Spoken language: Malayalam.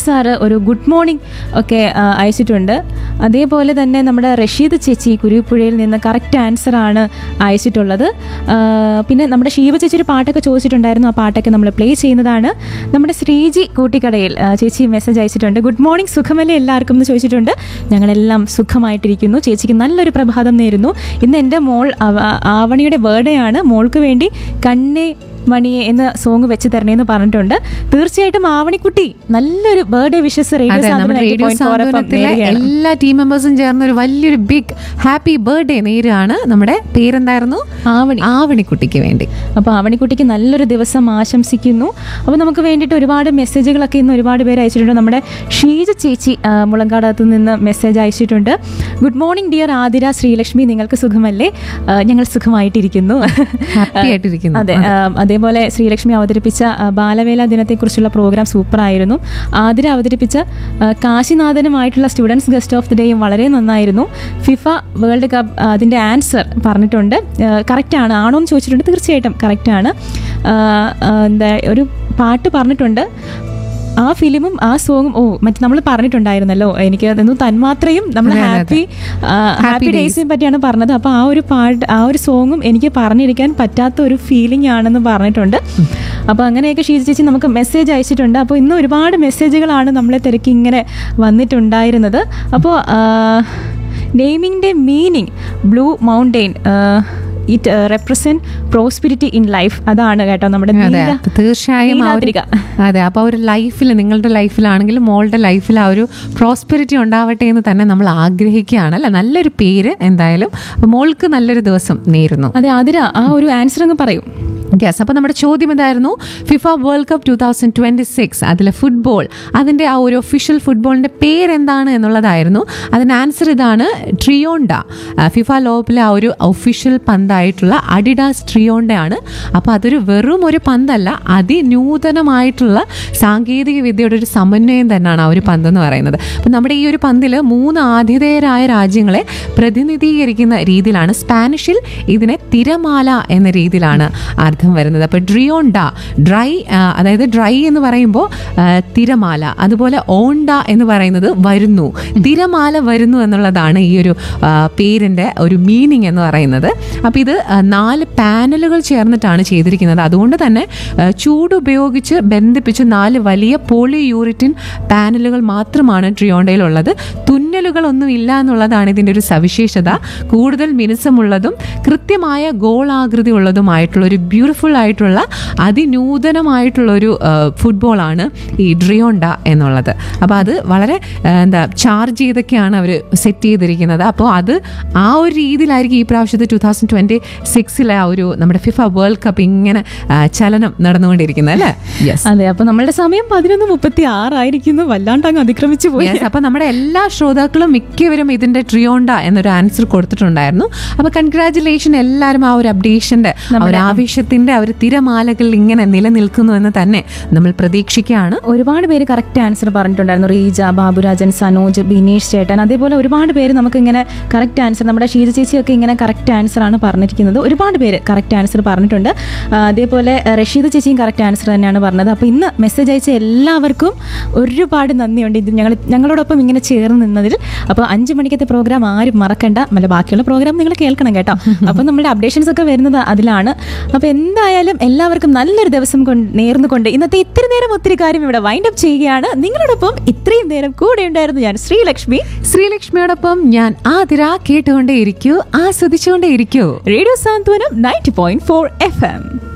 സാറ് ഒരു ഗുഡ് മോർണിംഗ് ഒക്കെ അയച്ചിട്ടുണ്ട്. അതേപോലെ തന്നെ നമ്മുടെ റഷീദ് ചേച്ചി കുരുപ്പുഴയിൽ നിന്ന് കറക്റ്റ് ആൻസറാണ് അയച്ചിട്ടുള്ളത്. പിന്നെ നമ്മുടെ ഷീബ ചേച്ചി ഒരു പാട്ടൊക്കെ ചോദിച്ചിട്ടുണ്ടായിരുന്നു, ആ പാട്ടൊക്കെ നമ്മൾ പ്ലേ ചെയ്യുന്നതാണ്. നമ്മുടെ ശ്രീജി കൂട്ടിക്കടയിൽ ചേച്ചി മെസ്സേജ് അയച്ചിട്ടുണ്ട്. ഗുഡ് മോർണിംഗ്, സുഖമല്ലേ എല്ലാവർക്കും എന്ന് ചോദിച്ചിട്ടുണ്ട്. ഞങ്ങളെല്ലാം സുഖമായിട്ടിരിക്കുന്നു. ചേച്ചിക്ക് നല്ലൊരു പ്രഭാതം നേരുന്നു. ഇന്ന് എൻ്റെ മോൾ ആവണിയുടെ ബർത്ത്ഡേ ആണ്. മോൾക്ക് വേണ്ടി കണ്ണേ മണിയെ എന്ന സോങ് വെച്ച് തരണേന്ന് പറഞ്ഞിട്ടുണ്ട്. തീർച്ചയായിട്ടും ആവണിക്കുട്ടി നല്ലൊരു ബർത്ത്ഡേ വിഷസ് എല്ലാ ടീം മെമ്പേഴ്സും ചേർന്ന് ഒരു വലിയൊരു ബിഗ് ഹാപ്പി ബർത്ത്ഡേ നേരാണ്. നമ്മുടെ പേരെന്തായിരുന്നു? ആവണിക്കുട്ടിക്ക് വേണ്ടി. അപ്പോൾ ആവണിക്കുട്ടിക്ക് നല്ലൊരു ദിവസം ആശംസിക്കുന്നു. അപ്പോൾ നമുക്ക് വേണ്ടിയിട്ട് ഒരുപാട് മെസ്സേജുകളൊക്കെ ഇന്ന് ഒരുപാട് പേര് അയച്ചിട്ടുണ്ട്. നമ്മുടെ ഷീജ ചേച്ചി മുളങ്കാടത്ത് നിന്ന് മെസ്സേജ് അയച്ചിട്ടുണ്ട്. Good morning dear Athira, Sreelakshmi, നിങ്ങൾക്ക് സുഖമല്ലേ? ഞങ്ങൾ സുഖമായിട്ടിരിക്കുന്നു. അതെ, അതേപോലെ ശ്രീലക്ഷ്മി അവതരിപ്പിച്ച ബാലവേല ദിനത്തെക്കുറിച്ചുള്ള പ്രോഗ്രാം സൂപ്പറായിരുന്നു. ആതിര അവതരിപ്പിച്ച കാശിനാഥനുമായിട്ടുള്ള സ്റ്റുഡൻസ് ഗസ്റ്റ് ഓഫ് ദി ഡേയും വളരെ നന്നായിരുന്നു. ഫിഫ വേൾഡ് കപ്പ് അതിൻ്റെ ആൻസർ പറഞ്ഞിട്ടുണ്ട്. കറക്റ്റാണ് ആണോ എന്ന് ചോദിച്ചിട്ടുണ്ട്. തീർച്ചയായിട്ടും കറക്റ്റാണ്. എന്താ ഒരു പാട്ട് പറഞ്ഞിട്ടുണ്ട്. ആ ഫിലിമും ആ സോങ്ങും മറ്റേ നമ്മൾ പറഞ്ഞിട്ടുണ്ടായിരുന്നല്ലോ. എനിക്ക് അതൊന്നും തന്മാത്രയും നമ്മൾ ഹാപ്പി ഡേയ്സിനെ പറ്റിയാണ് പറഞ്ഞത്. അപ്പോൾ ആ ഒരു സോങ്ങും എനിക്ക് പറഞ്ഞിരിക്കാൻ പറ്റാത്ത ഒരു ഫീലിംഗ് ആണെന്ന് പറഞ്ഞിട്ടുണ്ട്. അപ്പോൾ അങ്ങനെയൊക്കെ ഷീജ ചേച്ചി നമുക്ക് മെസ്സേജ് അയച്ചിട്ടുണ്ട്. അപ്പോൾ ഇന്ന് ഒരുപാട് മെസ്സേജുകളാണ് നമ്മളെ തിരക്കി ഇങ്ങനെ വന്നിട്ടുണ്ടായിരുന്നത്. അപ്പോൾ നെയിമിങ്ങിൻ്റെ meaning blue mountain it represent prosperity in life. അതാണ് കേട്ടോ നമ്മുടെ തീർച്ചയായും. അതെ, അപ്പോൾ ഒരു ലൈഫിൽ, നിങ്ങളുടെ ലൈഫിലാണെങ്കിലും മോളുടെ ലൈഫിൽ ആ ഒരു പ്രോസ്പെരിറ്റി ഉണ്ടാവട്ടെ എന്ന് തന്നെ നമ്മൾ ആഗ്രഹിക്കുകയാണ് അല്ലെ. നല്ലൊരു പേര് എന്തായാലും. അപ്പോൾ മോൾക്ക് നല്ലൊരു ദിവസം നേരുന്നു. അതെ ആതിര, ആ ഒരു ആൻസർ അങ്ങ് പറയൂ. യെസ്, അപ്പോൾ നമ്മുടെ ചോദ്യം എന്തായിരുന്നു? ഫിഫ വേൾഡ് കപ്പ് 2026 അതിലെ ഫുട്ബോൾ, അതിൻ്റെ ആ ഒരു ഒഫീഷ്യൽ ഫുട്ബോളിൻ്റെ പേരെന്താണ് എന്നുള്ളതായിരുന്നു. അതിൻ്റെ ആൻസർ ഇതാണ്, ട്രിയോണ്ട. ഫിഫ ലോകത്തിലെ ആ ഒരു ഒഫീഷ്യൽ പന്തായിട്ടുള്ള അഡിഡാസ് ട്രിയോണ്ടയാണ്. അപ്പോൾ അതൊരു വെറും ഒരു പന്തല്ല, അതിനൂതനമായിട്ടുള്ള സാങ്കേതിക വിദ്യയുടെ ഒരു സമന്വയം തന്നെയാണ് ആ ഒരു പന്തെന്ന് പറയുന്നത്. അപ്പം നമ്മുടെ ഈ ഒരു പന്തിൽ 3 ആതിഥേയരായ രാജ്യങ്ങളെ പ്രതിനിധീകരിക്കുന്ന രീതിയിലാണ്. സ്പാനിഷിൽ ഇതിനെ തിരമാല എന്ന രീതിയിലാണ് അർത്ഥം വരുന്നത്. അപ്പോൾ ഡ്രിയോണ്ട, അതായത് ഡ്രൈ എന്ന് പറയുമ്പോൾ തിരമാല, അതുപോലെ ഓണ്ട എന്ന് പറയുന്നത് വരുന്നു, തിരമാല വരുന്നു എന്നുള്ളതാണ് ഈ ഒരു പേരിൻ്റെ ഒരു മീനിങ് എന്ന് പറയുന്നത്. അപ്പോൾ ഇത് 4 പാനലുകൾ ചേർന്നിട്ടാണ് ചെയ്തിരിക്കുന്നത്. അതുകൊണ്ട് തന്നെ ചൂട് ഉപയോഗിച്ച് ബന്ധിപ്പിച്ച് 4 വലിയ പോളിയൂറിറ്റിൻ പാനലുകൾ മാത്രമാണ് ട്രിയോണ്ടയിലുള്ളത്. തുന്നലുകളൊന്നും ഇല്ല എന്നുള്ളതാണ് ഇതിൻ്റെ ഒരു സവിശേഷത. കൂടുതൽ മിനുസമുള്ളതും കൃത്യമായ ഗോളാകൃതി ഉള്ളതുമായിട്ടുള്ള ഒരു ബ്യൂട്ടിഫുൾ ആയിട്ടുള്ള അതിനൂതനമായിട്ടുള്ളൊരു ഫുട്ബോളാണ് ഈ ഡ്രിയോണ്ട എന്നുള്ളത്. അപ്പോൾ അത് വളരെ ചാർജ് ചെയ്തൊക്കെയാണ് അവർ സെറ്റ് ചെയ്തിരിക്കുന്നത്. അപ്പോൾ അത് ആ ഒരു രീതിയിലായിരിക്കും ഈ പ്രാവശ്യത്തെ 2026 ആ ഒരു നമ്മുടെ ഫിഫ വേൾഡ് കപ്പ് ഇങ്ങനെ ചലനം നടന്നുകൊണ്ടിരിക്കുന്നത് അല്ലേ. യെസ്, അതെ. അപ്പോൾ നമ്മളുടെ സമയം 11:36 ആയിരിക്കുന്നു. വല്ലാണ്ട് അങ്ങ് അതിക്രമിച്ചു പോയി. അപ്പോൾ നമ്മുടെ എല്ലാ ശ്രോതാക്കളും മിക്കവരും ഇതിൻ്റെ ട്രിയോണ്ട എന്നൊരു ആൻസർ കൊടുത്തിട്ടുണ്ടായിരുന്നു. അപ്പോൾ കൺഗ്രാറ്റുലേഷൻ എല്ലാവരും. ആ ഒരു അപ്ഡേഷൻ്റെ ഒരു ആവേശത്തിൻ്റെ ആ ഒരു തിരമാലകൾ ഇങ്ങനെ നിലനിൽക്കുന്നു എന്ന് തന്നെ നമ്മൾ പ്രതീക്ഷിക്കുകയാണ്. ഒരുപാട് പേര് കറക്റ്റ് ആൻസർ പറഞ്ഞിട്ടുണ്ടായിരുന്നു. റീജ, ബാബുരാജൻ, സനോജ്, ബിനീഷ് ചേട്ടൻ, അതേപോലെ ഒരുപാട് പേര് നമുക്ക് ഇങ്ങനെ കറക്റ്റ് ആൻസർ, നമ്മുടെ ഷീജ ചേച്ചിയൊക്കെ ഇങ്ങനെ കറക്റ്റ് ആൻസർ ആണ് പറഞ്ഞിരിക്കുന്നത്. ഒരുപാട് പേര് കറക്റ്റ് ആൻസർ പറഞ്ഞിട്ടുണ്ട്. അതേപോലെ റഷീദ് ചേച്ചിയും കറക്റ്റ് ആൻസർ തന്നെയാണ് പറഞ്ഞത്. അപ്പോൾ ഇന്ന് മെസ്സേജ് അയച്ച എല്ലാവർക്കും ഒരുപാട് നന്ദിയുണ്ട് ഇത് ഞങ്ങളോടൊപ്പം ഇങ്ങനെ ചേർന്ന് നിന്നതിൽ. അപ്പോൾ 5 മണിക്കത്തെ പ്രോഗ്രാം ആരും മറക്കണ്ട. ബാക്കിയുള്ള പ്രോഗ്രാം നിങ്ങൾ കേൾക്കണം കേട്ടോ. അപ്പോൾ നമ്മുടെ അപ്ഡേഷൻസ് ഒക്കെ വരുന്നത് അതിലാണ്. അപ്പോൾ എന്തായാലും എല്ലാവർക്കും നല്ലൊരു ദിവസം നേർന്നുകൊണ്ട് ഇന്നത്തെ ഇത്തിരി നേരം ഒത്തിരി കാര്യം ഇവിടെ വൈൻഡ് അപ്പ് ചെയ്യുകയാണ്. നിങ്ങളോടൊപ്പം ഇത്രയും നേരം കൂടെ ഉണ്ടായിരുന്നു ഞാൻ ശ്രീലക്ഷ്മിയോടൊപ്പം ഞാൻ ആതിര. കേട്ടുകൊണ്ടേയിരിക്കൂ, ആസ്വദിച്ചുകൊണ്ടേയിരിക്കൂ. റേഡിയോ സാന്ത്വനം 90.4 FM.